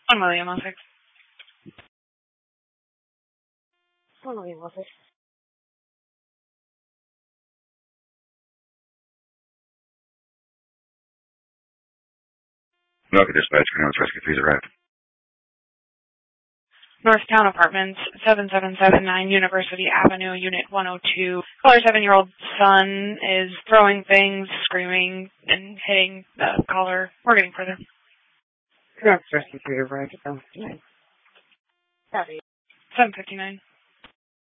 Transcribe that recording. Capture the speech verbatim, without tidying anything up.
One William oh six. One William oh six. Milwaukee Dispatch, Greenwich Rescue three's arrived. Northtown Apartments, seven seven seven nine University Avenue, Unit one oh two. Caller seven-year-old son is throwing things, screaming, and hitting the caller. We're getting further. Greenwich Rescue three arrived at seven fifty-nine. seven fifty-nine.